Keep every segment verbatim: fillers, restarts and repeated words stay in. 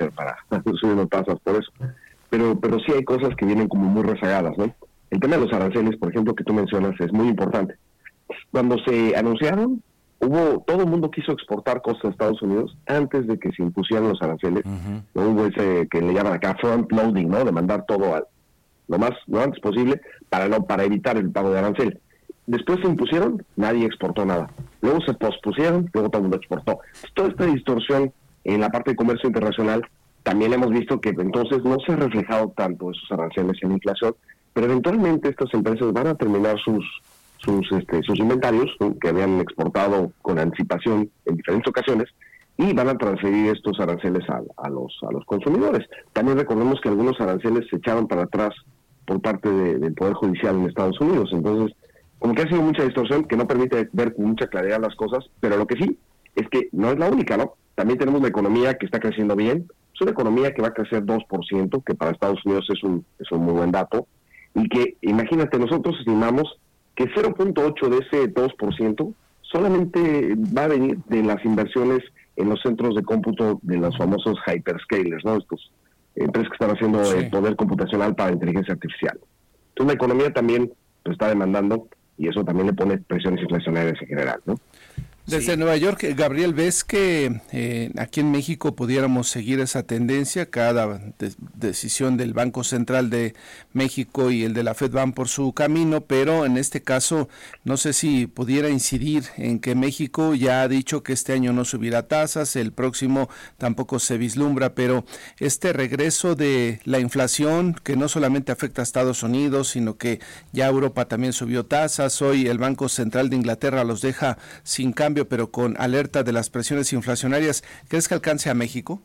hacer para subir las tasas por eso. Pero, pero sí hay cosas que vienen como muy rezagadas, ¿no? El tema de los aranceles, por ejemplo, que tú mencionas, es muy importante. Cuando se anunciaron, hubo todo el mundo quiso exportar cosas a Estados Unidos antes de que se impusieran los aranceles. Uh-huh. No hubo ese que le llaman acá front loading, ¿no? De mandar todo a, lo más lo antes posible para no para evitar el pago de arancel. Después se impusieron, nadie exportó nada. Luego se pospusieron, luego todo el mundo exportó. Toda esta distorsión en la parte de comercio internacional, también hemos visto que entonces no se ha reflejado tanto esos aranceles en la inflación, pero eventualmente estas empresas van a terminar sus sus este, sus inventarios, ¿no?, que habían exportado con anticipación en diferentes ocasiones, y van a transferir estos aranceles a, a los a los consumidores. También recordemos que algunos aranceles se echaron para atrás por parte de, del Poder Judicial en Estados Unidos. Entonces, como que ha sido mucha distorsión que no permite ver con mucha claridad las cosas, pero lo que sí es que no es la única, ¿no? También tenemos la economía que está creciendo bien. Es una economía que va a crecer dos por ciento, que para Estados Unidos es un, es un muy buen dato, y que, imagínate, nosotros estimamos que cero punto ocho de ese dos por ciento solamente va a venir de las inversiones en los centros de cómputo de los famosos hyperscalers, ¿no? Estos empresas que están haciendo sí. el poder computacional para inteligencia artificial. Entonces la economía también pues, está demandando, y eso también le pone presiones inflacionarias en general, ¿no? Desde sí. Nueva York, Gabriel, ¿ves que eh, aquí en México pudiéramos seguir esa tendencia? Cada de- decisión del Banco Central de México y el de la Fed van por su camino, pero en este caso no sé si pudiera incidir en que México ya ha dicho que este año no subirá tasas, el próximo tampoco se vislumbra, pero este regreso de la inflación que no solamente afecta a Estados Unidos, sino que ya Europa también subió tasas, hoy el Banco Central de Inglaterra los deja sin cambio, pero con alerta de las presiones inflacionarias, ¿crees que alcance a México?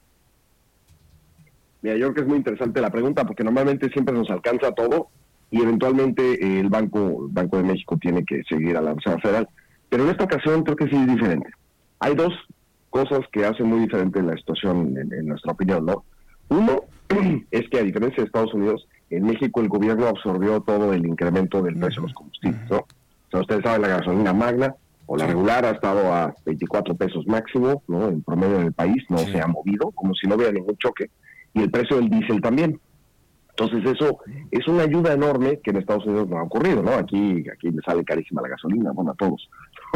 Mira, yo creo que es muy interesante la pregunta, porque normalmente siempre nos alcanza todo y eventualmente eh, el Banco, el Banco de México tiene que seguir a la Reserva Federal. Pero en esta ocasión creo que sí es diferente. Hay dos cosas que hacen muy diferente la situación en, en nuestra opinión, ¿no? Uno es que, a diferencia de Estados Unidos, en México el gobierno absorbió todo el incremento del precio de los combustibles, ¿no? O sea, ustedes saben, la gasolina magna o la regular ha estado a veinticuatro pesos máximo, ¿no? En promedio en el país, no sí. se ha movido, como si no hubiera ningún choque, y el precio del diésel también. Entonces eso es una ayuda enorme que en Estados Unidos no ha ocurrido, ¿no? Aquí aquí le sale carísima la gasolina, bueno, a todos.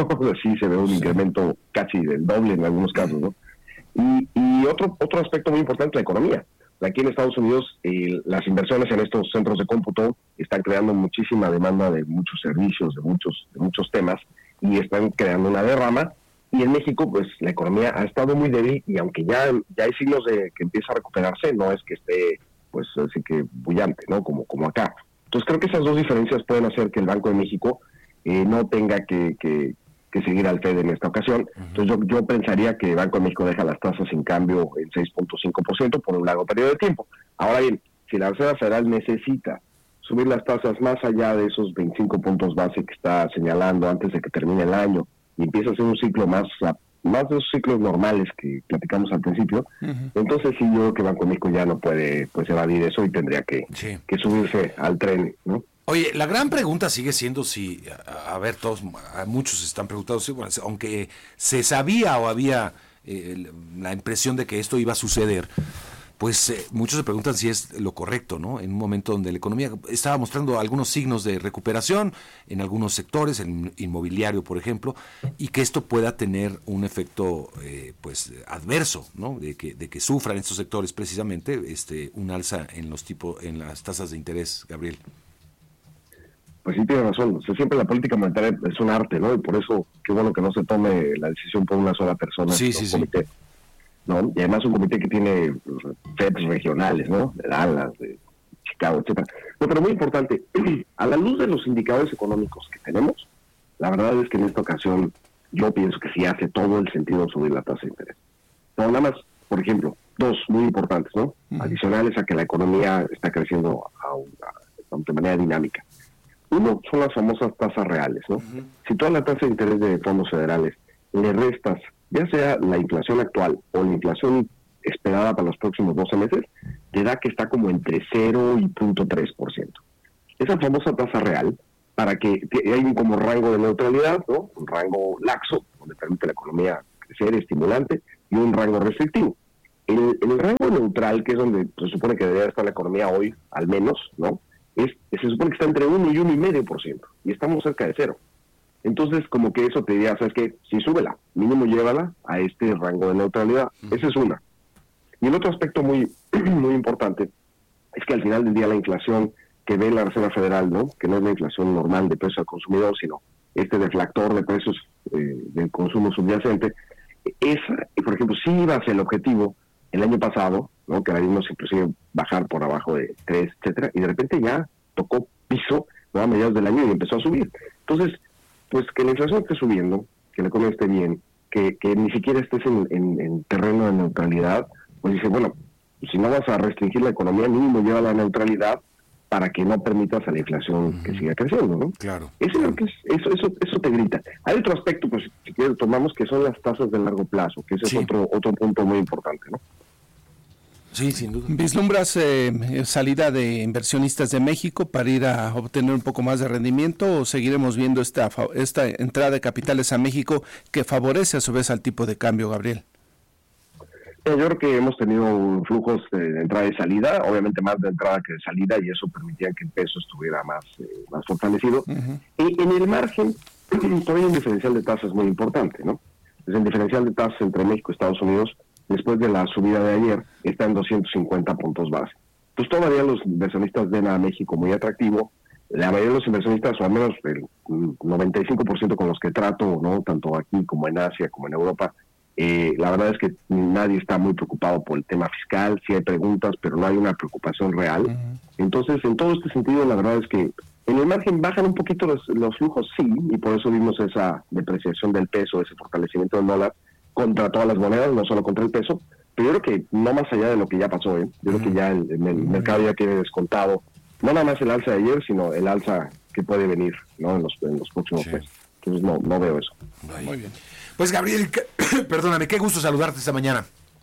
Sí se ve un sí. incremento casi del doble en algunos casos, ¿no? Y, y otro otro aspecto muy importante, la economía. Aquí en Estados Unidos eh, las inversiones en estos centros de cómputo están creando muchísima demanda de muchos servicios, de muchos de muchos temas, y están creando una derrama, y en México pues la economía ha estado muy débil, y aunque ya, ya hay signos de que empieza a recuperarse, no es que esté pues así que bullante, ¿no? Como, como acá. Entonces creo que esas dos diferencias pueden hacer que el Banco de México eh, no tenga que, que, que seguir al Fed en esta ocasión. Entonces yo, yo pensaría que el Banco de México deja las tasas sin cambio en seis punto cinco por ciento por un largo periodo de tiempo. Ahora bien, si la Reserva Federal necesita subir las tasas más allá de esos veinticinco puntos base que está señalando antes de que termine el año, y empieza a ser un ciclo más más de los ciclos normales que platicamos al principio, uh-huh. entonces sí, yo creo que Banco de México ya no puede pues evadir eso y tendría que, sí. que subirse al tren, ¿no? Oye, la gran pregunta sigue siendo si, a, a ver, todos, a muchos están preguntando, sí, bueno, aunque se sabía o había eh, la impresión de que esto iba a suceder, pues eh, muchos se preguntan si es lo correcto, ¿no? En un momento donde la economía estaba mostrando algunos signos de recuperación en algunos sectores, en inmobiliario, por ejemplo, y que esto pueda tener un efecto, eh, pues, adverso, ¿no? De que de que sufran estos sectores precisamente, este, un alza en los tipos, en las tasas de interés, Gabriel. Pues sí, tiene razón. O sea, siempre la política monetaria es un arte, ¿no? Y por eso qué bueno que no se tome la decisión por una sola persona. Sí, sí, sí. ¿No? Y además un comité que tiene Feds regionales, ¿no? De Dallas, de Chicago, etcétera. No, pero muy importante, a la luz de los indicadores económicos que tenemos, la verdad es que en esta ocasión yo pienso que sí hace todo el sentido subir la tasa de interés. Pero nada más, por ejemplo, dos muy importantes, ¿no? Uh-huh. Adicionales a que la economía está creciendo a una, de manera dinámica. Uno son las famosas tasas reales, ¿no? Uh-huh. Si toda la tasa de interés de fondos federales le restas ya sea la inflación actual o la inflación esperada para los próximos doce meses, te da que está como entre cero y cero punto tres por ciento. Esa famosa tasa real, para que hay un como rango de neutralidad, ¿no? Un rango laxo, donde permite la economía crecer, estimulante, y un rango restrictivo. El, el rango neutral, que es donde se supone que debería estar la economía hoy, al menos, ¿no? Es, se supone que está entre uno y uno y medio por ciento, y estamos cerca de cero. Entonces, como que eso te diría, ¿sabes qué? Sí, súbela, mínimo llévala a este rango de neutralidad. Uh-huh. Esa es una. Y el otro aspecto muy, muy importante es que al final del día la inflación que ve la Reserva Federal, ¿no? Que no es la inflación normal de precios al consumidor, sino este deflactor de precios eh, del consumo subyacente, esa, por ejemplo, sí iba hacia el objetivo el año pasado, ¿no? Que la vimos inclusive bajar por abajo de tres, etcétera, y de repente ya tocó piso, ¿no? A mediados del año y empezó a subir. Entonces, pues que la inflación esté subiendo, que la economía esté bien, que, que ni siquiera estés en, en, en terreno de neutralidad, pues dice, bueno, si no vas a restringir la economía, mínimo lleva la neutralidad para que no permitas a la inflación uh-huh. que siga creciendo, ¿no? Claro. Eso, claro. Es lo que es, eso, eso, eso te grita. Hay otro aspecto, pues, si quieres, tomamos, que son las tasas de largo plazo, que ese sí. es otro, otro punto muy importante, ¿no? Sí, sin duda. ¿Vislumbras eh, salida de inversionistas de México para ir a obtener un poco más de rendimiento o seguiremos viendo esta, esta entrada de capitales a México que favorece a su vez al tipo de cambio, Gabriel? Yo creo que hemos tenido flujos de entrada y salida, obviamente más de entrada que de salida, y eso permitía que el peso estuviera más, eh, más fortalecido. Uh-huh. Y en el margen, todavía hay un diferencial de tasas muy importante, ¿no? Entonces, el diferencial de tasas entre México y Estados Unidos, después de la subida de ayer, está en doscientos cincuenta puntos base. Entonces, todavía los inversionistas ven a México muy atractivo. La mayoría de los inversionistas, o al menos el noventa y cinco por ciento con los que trato, ¿no? Tanto aquí como en Asia, como en Europa, Eh, la verdad es que nadie está muy preocupado por el tema fiscal, sí hay preguntas, pero no hay una preocupación real. Uh-huh. Entonces, en todo este sentido, la verdad es que en el margen bajan un poquito los, los flujos, sí, y por eso vimos esa depreciación del peso, ese fortalecimiento del dólar contra todas las monedas, no solo contra el peso, pero yo creo que no más allá de lo que ya pasó, ¿eh? Yo uh-huh. creo que ya el, el uh-huh. mercado ya tiene descontado, no nada más el alza de ayer, sino el alza que puede venir, ¿no? en, los, en los próximos sí. meses. Entonces, no, no veo eso. Muy bien. Pues Gabriel, perdóname, qué gusto saludarte esta mañana.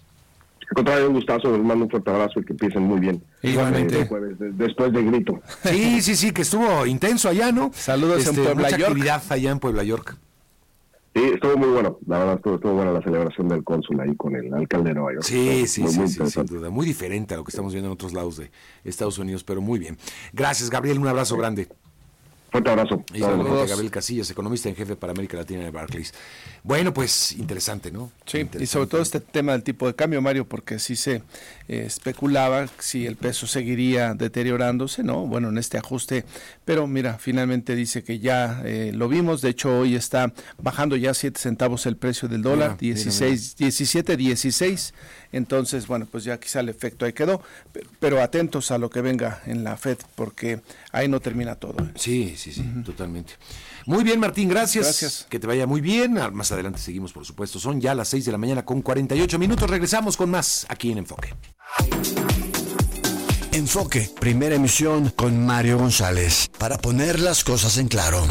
Al contrario, un gustazo, les mando un fuerte abrazo y que empiecen muy bien. Igualmente. Eh, jueves, de, después del grito. Sí, sí, sí, que estuvo intenso allá, ¿no? Saludos este, en Puebla, mucha York. actividad allá en Puebla, York. Sí, estuvo muy bueno, la verdad estuvo, estuvo buena la celebración del cónsul ahí con el alcalde de Nueva York. Sí, sí, muy, sí, muy sí, sin duda, muy diferente a lo que estamos viendo en otros lados de Estados Unidos, pero muy bien. Gracias, Gabriel, un abrazo grande. Fuerte abrazo. Y saludos a Gabriel Casillas, economista en jefe para América Latina de Barclays. Bueno, pues interesante, ¿no? Sí, interesante. Y sobre todo este tema del tipo de cambio, Mario, porque sí se eh, especulaba si el peso seguiría deteriorándose, ¿no? Bueno, en este ajuste, pero mira, finalmente dice que ya eh, lo vimos, de hecho hoy está bajando ya siete centavos el precio del dólar, mira, dieciséis, diecisiete, dieciséis, entonces, bueno, pues ya quizá el efecto ahí quedó, pero, pero atentos a lo que venga en la Fed, porque ahí no termina todo. ¿eh? Sí, sí, sí, uh-huh. totalmente. Muy bien, Martín, gracias. Gracias. Que te vaya muy bien. Más adelante seguimos, por supuesto. Son ya las seis de la mañana con cuarenta y ocho minutos. Regresamos con más aquí en Enfoque. Enfoque, primera emisión con Mario González. Para poner las cosas en claro.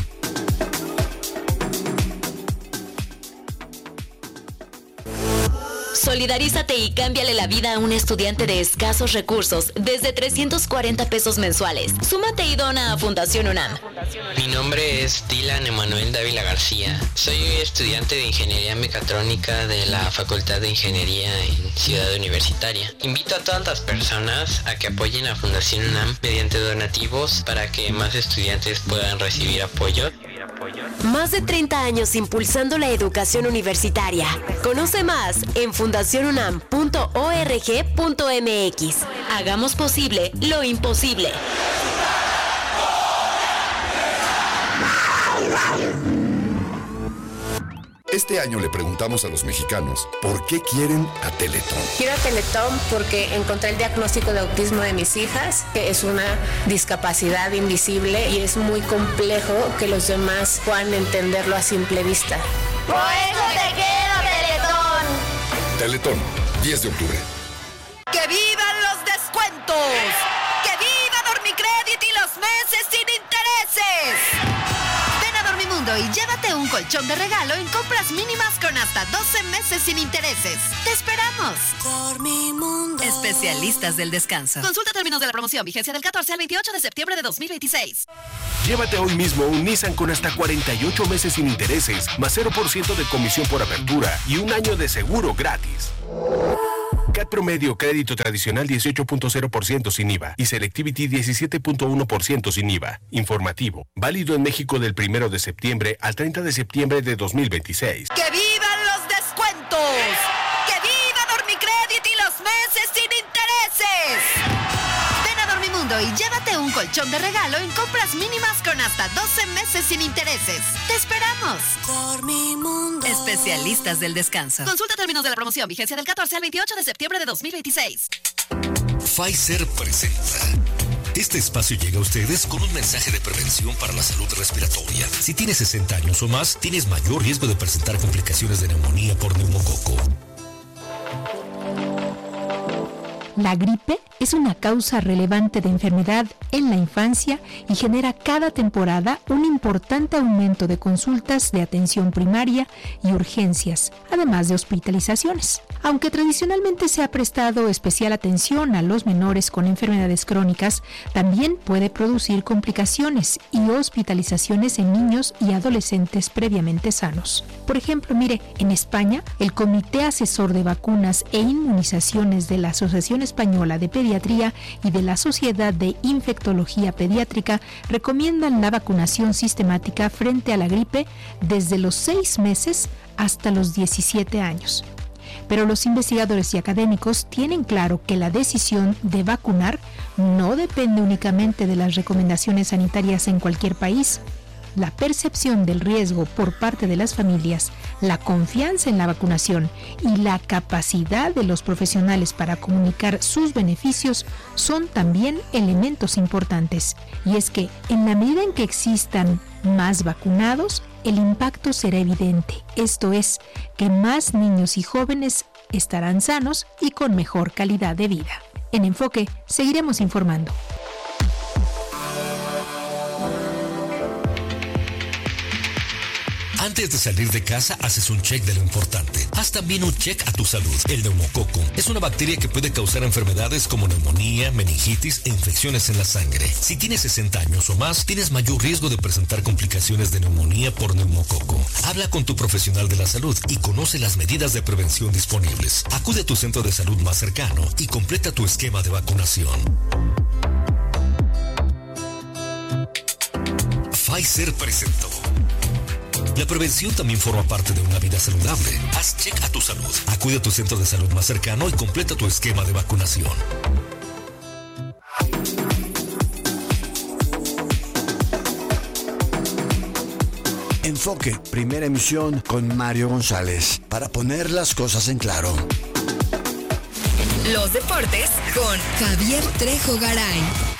Solidarízate y cámbiale la vida a un estudiante de escasos recursos desde trescientos cuarenta pesos mensuales. Súmate y dona a Fundación UNAM. Mi nombre es Dylan Emanuel Dávila García. Soy estudiante de Ingeniería Mecatrónica de la Facultad de Ingeniería en Ciudad Universitaria. Invito a todas las personas a que apoyen a Fundación UNAM mediante donativos para que más estudiantes puedan recibir apoyo. Más de treinta años impulsando la educación universitaria. Conoce más en fundación unam punto org punto mx. Hagamos posible lo imposible. Este año le preguntamos a los mexicanos por qué quieren a Teletón. Quiero a Teletón porque encontré el diagnóstico de autismo de mis hijas, que es una discapacidad invisible y es muy complejo que los demás puedan entenderlo a simple vista. Por eso te quiero, Teletón. Teletón, diez de octubre. ¡Que vivan los descuentos! ¡Que viva Dormicredit y los meses sin intereses! Ven a Dormimundo y llévate un colchón de regalo en compras mínimas con hasta doce meses sin intereses. ¡Te esperamos! Dormimundo. Especialistas del descanso. Consulta términos de la promoción. Vigencia del catorce al veintiocho de septiembre de dos mil veintiséis. Llévate hoy mismo un Nissan con hasta cuarenta y ocho meses sin intereses, más cero por ciento de comisión por apertura y un año de seguro gratis. C A T promedio crédito tradicional dieciocho punto cero por ciento sin I V A y Selectivity diecisiete punto uno por ciento sin I V A. Informativo. Válido en México del primero de septiembre al treinta de septiembre de dos mil veintiséis. ¡Que vivan los descuentos! ¡Que viva Dormicredit y los meses sin intereses! Ven a Dormimundo y llévate un colchón de regalo en compras mínimas con hasta doce meses sin intereses. ¡Te esperamos! Dormimundo. Especialistas del descanso. Consulta términos de la promoción. Vigencia del catorce al veintiocho de septiembre de dos mil veintiséis. Pfizer presenta. Este espacio llega a ustedes con un mensaje de prevención para la salud respiratoria. Si tienes sesenta años o más, tienes mayor riesgo de presentar complicaciones de neumonía por neumococo. La gripe es una causa relevante de enfermedad en la infancia y genera cada temporada un importante aumento de consultas de atención primaria y urgencias, además de hospitalizaciones. Aunque tradicionalmente se ha prestado especial atención a los menores con enfermedades crónicas, también puede producir complicaciones y hospitalizaciones en niños y adolescentes previamente sanos. Por ejemplo, mire, en España, el Comité Asesor de Vacunas e Inmunizaciones de la Asociación Española de Pediatría y de la Sociedad de Infectología Pediátrica recomiendan la vacunación sistemática frente a la gripe desde los seis meses hasta los diecisiete años. Pero los investigadores y académicos tienen claro que la decisión de vacunar no depende únicamente de las recomendaciones sanitarias en cualquier país. La percepción del riesgo por parte de las familias, la confianza en la vacunación y la capacidad de los profesionales para comunicar sus beneficios son también elementos importantes. Y es que en la medida en que existan más vacunados, el impacto será evidente. Esto es, que más niños y jóvenes estarán sanos y con mejor calidad de vida. En Enfoque, seguiremos informando. Antes de salir de casa, haces un check de lo importante. Haz también un check a tu salud. El neumococo es una bacteria que puede causar enfermedades como neumonía, meningitis e infecciones en la sangre. Si tienes sesenta años o más, tienes mayor riesgo de presentar complicaciones de neumonía por neumococo. Habla con tu profesional de la salud y conoce las medidas de prevención disponibles. Acude a tu centro de salud más cercano y completa tu esquema de vacunación. Pfizer presentó. La prevención también forma parte de una vida saludable. Haz check a tu salud. Acude a tu centro de salud más cercano y completa tu esquema de vacunación. Enfoque, primera emisión con Mario González, para poner las cosas en claro. Los deportes con Javier Trejo Garay.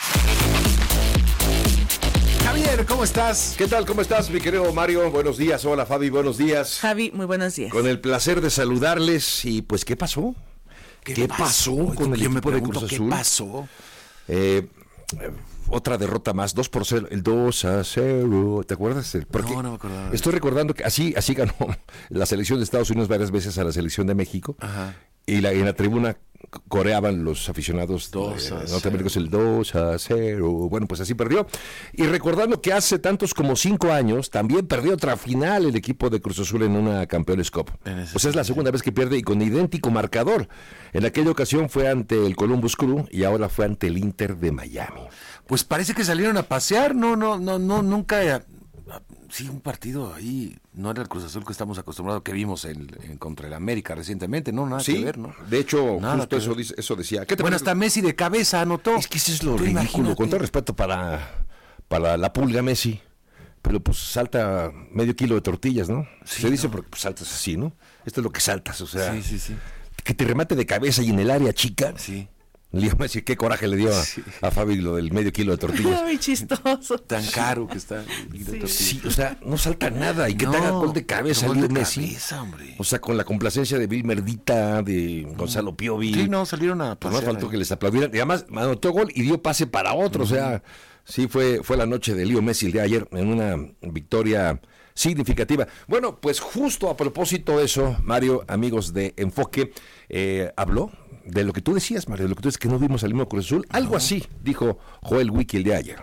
Javier, ¿cómo estás? ¿Qué tal? ¿Cómo estás, mi querido Mario? Buenos días. Hola, Fabi, buenos días. Javi, muy buenos días. Con el placer de saludarles. Y pues, ¿qué pasó? ¿Qué, ¿Qué pasó, pasó con el Yo equipo me de Cruz Azul? ¿Qué pasó? Eh, otra derrota más, dos por cero, el dos a cero. ¿Te acuerdas? Porque no, no me acuerdo. Estoy recordando que así, así ganó la selección de Estados Unidos varias veces a la selección de México. Ajá. Y la, en la tribuna coreaban los aficionados norteamericanos el dos a cero. Bueno, pues así perdió. Y recordando que hace tantos como cinco años también perdió otra final el equipo de Cruz Azul en una Campeones Cup. Pues es la segunda vez que pierde y con idéntico marcador. En aquella ocasión fue ante el Columbus Crew y ahora fue ante el Inter de Miami. Pues parece que salieron a pasear, no, no, no, no, nunca. Sí, un partido ahí, no era el Cruz Azul que estamos acostumbrados, que vimos en, en contra el América recientemente, no, nada sí, que ver, ¿no? De hecho, nada justo eso, dice, eso decía. ¿Qué te bueno, parece? hasta Messi de cabeza anotó. Es que eso es lo ridículo, imagínate. Con todo respeto para, para la pulga Messi, pero pues salta medio kilo de tortillas, ¿no? Sí, Se dice no. porque pues, saltas así, ¿no? Esto es lo que saltas, o sea, sí, sí, sí. que te remate de cabeza y en el área chica. Sí. Leo Messi, qué coraje le dio a, sí. a Fabi lo del medio kilo de tortillas. Muy chistoso. Tan caro que está. Sí. sí, o sea, no salta nada. Y que no, te haga gol de cabeza, gol Leo de Messi. Cabeza, hombre. O sea, con la complacencia de Bill Merdita, de Gonzalo Piovi. Sí, no, salieron a pues más faltó ahí. Que les aplaudieran. Y además anotó gol y dio pase para otro. Uh-huh. O sea, sí fue, fue la noche de Leo Messi el de ayer en una victoria significativa. Bueno, pues justo a propósito de eso, Mario, amigos de Enfoque, eh, habló de lo que tú decías, Mario, de lo que tú dices que no vimos al mismo Cruz Azul. Algo así dijo Joel Wiki el de ayer.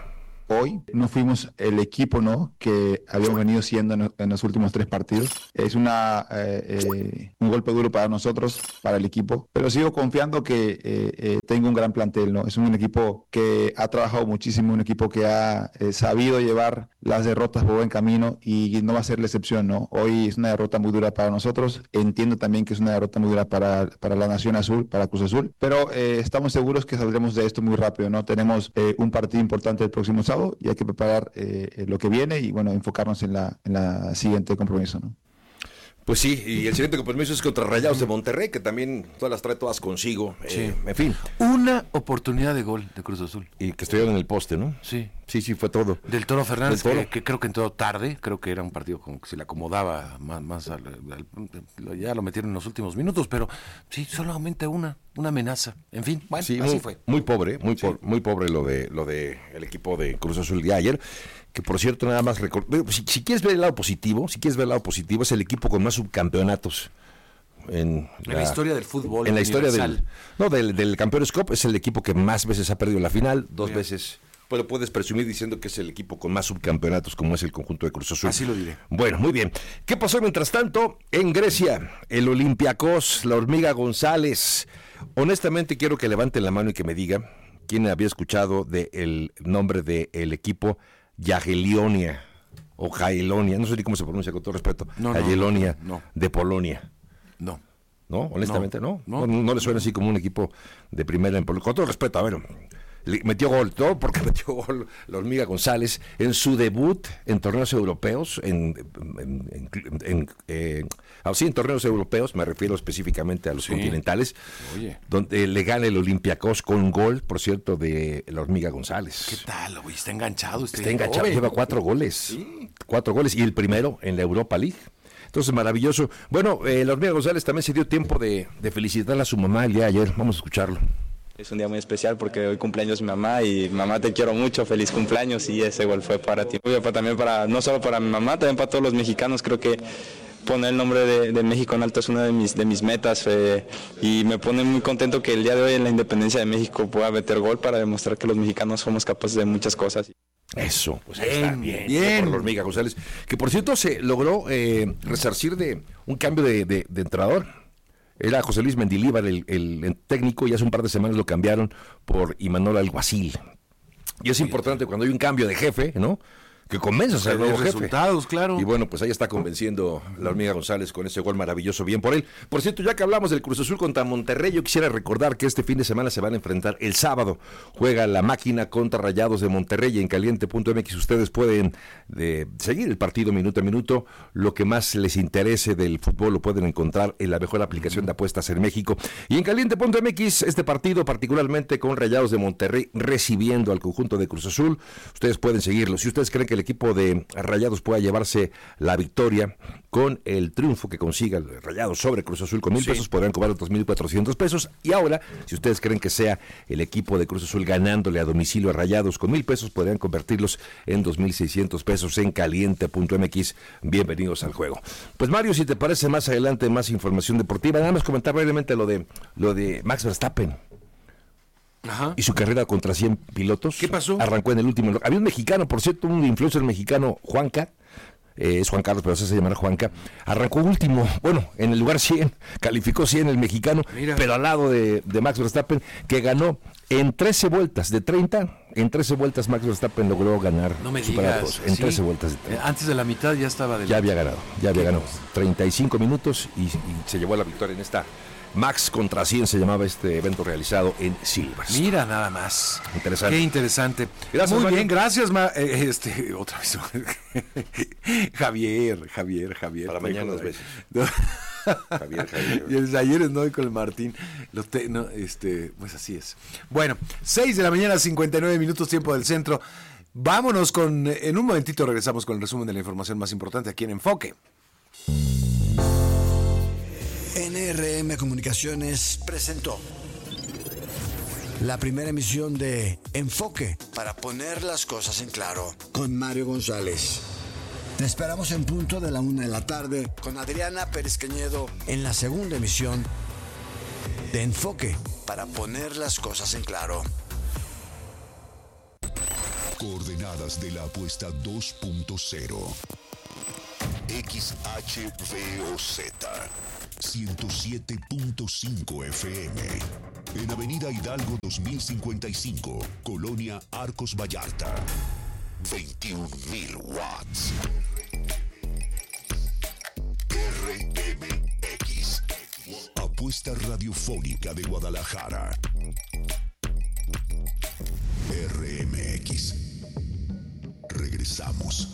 hoy. No fuimos el equipo, ¿no?, que habíamos venido siendo en, en los últimos tres partidos. Es una eh, eh, un golpe duro para nosotros, para el equipo, pero sigo confiando que eh, eh, tengo un gran plantel, ¿no? Es un equipo que ha trabajado muchísimo, un equipo que ha eh, sabido llevar las derrotas por buen camino y no va a ser la excepción, ¿no? Hoy es una derrota muy dura para nosotros. Entiendo también que es una derrota muy dura para, para la Nación Azul, para Cruz Azul, pero eh, estamos seguros que saldremos de esto muy rápido, ¿no? Tenemos eh, un partido importante el próximo sábado y hay que preparar eh, lo que viene y, bueno, enfocarnos en la, en la siguiente compromiso, ¿no? Pues sí, y el siguiente compromiso es contra Rayados de Monterrey, que también todas las trae todas consigo. Sí. Eh, en fin. Una oportunidad de gol de Cruz Azul. Y que estuvieron en el poste, ¿no? Sí. Sí, sí, fue todo. Del Toro Fernández, Del Toro. Que, que creo que entró tarde, creo que era un partido como que se le acomodaba más, más al, al, ya lo metieron en los últimos minutos, pero sí, solamente una, una amenaza. En fin, bueno, sí, así muy, fue. Muy pobre, muy, Sí. po- muy pobre lo de lo de el equipo de Cruz Azul de ayer, que por cierto nada más recor- si, si quieres ver el lado positivo, si quieres ver el lado positivo, es el equipo con más subcampeonatos en En la historia del fútbol en la historia del universal. no del, del Campeones Cup. Es el equipo que más veces ha perdido la final, dos Bien. veces. Pero puedes presumir diciendo que es el equipo con más subcampeonatos, como es el conjunto de Cruz Azul. Así lo diré. Bueno, muy bien. ¿Qué pasó mientras tanto en Grecia? El Olympiacos, la Hormiga González. Honestamente quiero que levanten la mano y que me diga quién había escuchado del nombre del equipo Jagiellonia o Jagiellonia, no sé ni cómo se pronuncia, con todo respeto. No, no, Jagiellonia no, no. de Polonia. No. ¿No? Honestamente, ¿no? No, No, no le suena así como un equipo de primera en Polonia. Con todo respeto, a ver, le- metió gol, todo porque metió gol la Hormiga González en su debut en torneos europeos, en, en, en, en, eh, ah, sí, en torneos europeos, me refiero específicamente a los Sí. continentales, Oye. donde le gana el Olympiacos con gol, por cierto, de la Hormiga González. ¿Qué tal? Oye, está enganchado. Este Está enganchado, joven. lleva cuatro goles. Cuatro goles y el primero en la Europa League. Entonces, maravilloso. Bueno, eh, la Hormiga González también se dio tiempo de, de felicitarle a su mamá el día de ayer. Vamos a escucharlo. Es un día muy especial porque hoy cumpleaños mi mamá y mamá te quiero mucho, feliz cumpleaños y ese gol fue para ti. Fue también para, no solo para mi mamá, también para todos los mexicanos. Creo que poner el nombre de, de México en alto es una de mis, de mis metas eh, y me pone muy contento que el día de hoy en la independencia de México pueda meter gol para demostrar que los mexicanos somos capaces de muchas cosas. Eso, pues ahí Bien, está, bien, bien. por la Hormiga González, que por cierto se logró eh, resarcir de un cambio de, de, de entrenador. Era José Luis Mendilíbar el, el, el técnico y hace un par de semanas lo cambiaron por Imanol Alguacil. Y es importante cuando hay un cambio de jefe, ¿no? Que convenzas al Que dé nuevo jefe. resultados, claro. Y bueno, pues ahí está convenciendo la Hormiga González con ese gol maravilloso, bien por él. Por cierto, ya que hablamos del Cruz Azul contra Monterrey, yo quisiera recordar que este fin de semana se van a enfrentar el sábado. Juega la Máquina contra Rayados de Monterrey y en caliente punto m x ustedes pueden de, seguir el partido minuto a minuto. Lo que más les interese del fútbol lo pueden encontrar en la mejor aplicación de apuestas en México. Y en caliente punto m x, este partido particularmente con Rayados de Monterrey recibiendo al conjunto de Cruz Azul, ustedes pueden seguirlo. Si ustedes creen que el equipo de Rayados pueda llevarse la victoria con el triunfo que consiga el Rayados sobre Cruz Azul con mil Sí. pesos, podrán cobrar otros mil cuatrocientos pesos. Y ahora, si ustedes creen que sea el equipo de Cruz Azul ganándole a domicilio a Rayados con mil pesos, podrían convertirlos en dos mil seiscientos pesos en caliente punto m x. Bienvenidos al juego. Pues Mario, si te parece más adelante más información deportiva, nada más comentar brevemente lo de lo de Max Verstappen. Ajá. Y su carrera contra cien pilotos. ¿Qué pasó? Arrancó en el último. Había un mexicano, por cierto, un influencer mexicano, Juanca. Eh, es Juan Carlos, pero se hace llamar Juanca. Arrancó último, bueno, en el lugar cien, calificó cien el mexicano, Mira. pero al lado de, de Max Verstappen, que ganó en trece vueltas de treinta. En trece vueltas Max Verstappen logró ganar. No me superar a digas. todos. En sí. trece vueltas de Eh, treinta. Antes de la mitad ya estaba del... Ya había ganado, ya había Qué ganado. cosa. treinta y cinco minutos y, y se llevó la victoria en esta Max contra cien se llamaba este evento realizado en Silverstone. Mira nada más. Interesante. Qué interesante. Gracias, Muy Mario. bien, gracias, Ma- eh, este, otra vez. Javier, Javier, Javier. Para mañana dos veces. No. Javier, Javier. Y desde ayer no con el Martín. Lo te- no, este, pues así es. Bueno, seis de la mañana, cincuenta y nueve minutos, tiempo del centro. Vámonos con, en un momentito regresamos con el resumen de la información más importante aquí en Enfoque. N R M Comunicaciones presentó la primera emisión de Enfoque para poner las cosas en claro con Mario González. Te esperamos en punto de la una de la tarde con Adriana Pérez Cañedo en la segunda emisión de Enfoque para poner las cosas en claro. Coordenadas de la apuesta dos punto cero. X H V O Z ciento siete punto cinco F M. En Avenida Hidalgo dos mil cincuenta y cinco, Colonia Arcos Vallarta. veintiún mil watts. R M X. Apuesta radiofónica de Guadalajara. R M X. Regresamos.